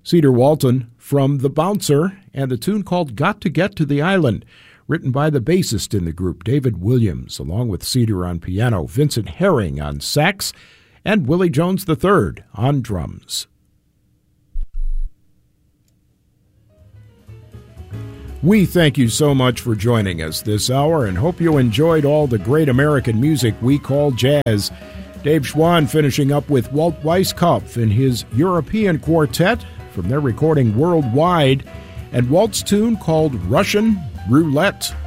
Cedar Walton from The Bouncer, and the tune called Got to Get to the Island, written by the bassist in the group, David Williams, along with Cedar on piano, Vincent Herring on sax, and Willie Jones III on drums. We thank you so much for joining us this hour and hope you enjoyed all the great American music we call jazz. Dave Schwann finishing up with Walt Weiskopf in his European Quartet from their recording Worldwide, and Walt's tune called Russian Roulette.